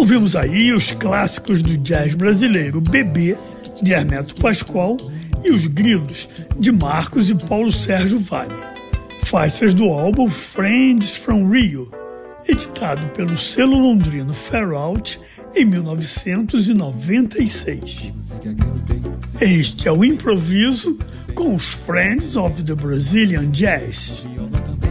Ouvimos aí os clássicos do jazz brasileiro, Bebê, de Hermeto Pascoal, e Os Grilos, de Marcos e Paulo Sérgio Vale. Faixas do álbum Friends from Rio, editado pelo selo londrino Far Out em 1996. Este é o Improviso com os Friends of the Brazilian Jazz.